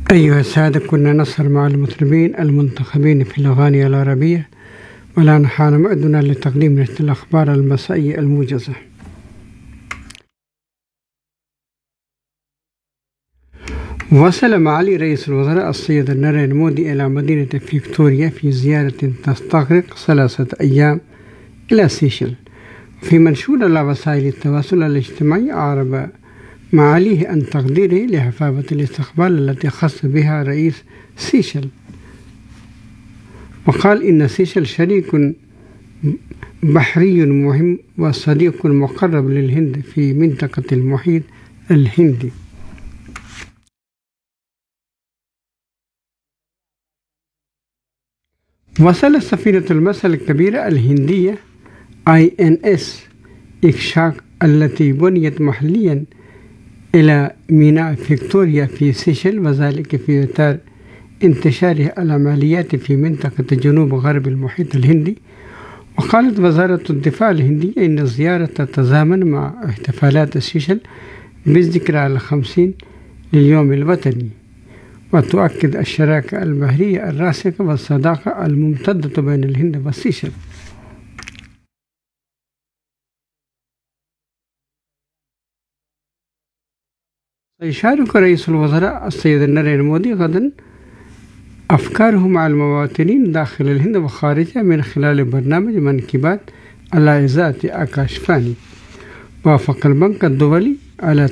أيها السادة، كنا نسهر مع المطربين المنتخبين في الأغاني العربية، والآن حان موعدنا لتقديم نشرة الأخبار المسائية الموجزة. وصل معالي رئيس الوزراء السيد ناريندرا مودي إلى مدينة فيكتوريا في زيارة تستغرق 3 أيام إلى سيشل. في منشور على وسائل التواصل الاجتماعي أعرب معاليه عن تقديره لحفاوة الاستقبال التي خص بها رئيس سيشل، وقال إن سيشل شريك بحري مهم وصديق مقرب للهند في منطقة المحيط الهندي. وصلت سفينة المسح الكبيرة الهندية INS إكشاك التي بنيت محليا إلى ميناء فيكتوريا في سيشل، وذلك في إطار انتشار العمليات في منطقة جنوب غرب المحيط الهندي. وقالت وزارة الدفاع الهندية إن الزيارة تتزامن مع احتفالات سيشل بالذكرى 50 لليوم الوطني، وتؤكد الشراكة البحرية الراسخة والصداقة الممتدة بين الهند وسيشل. سيشارك رئيس الوزراء السيد ناريندرا مودي غدا أفكاره مع المواطنين داخل الهند وخارجها من خلال برنامج من كي بات على إذاعة آكاشفاني. وافق البنك الدولي على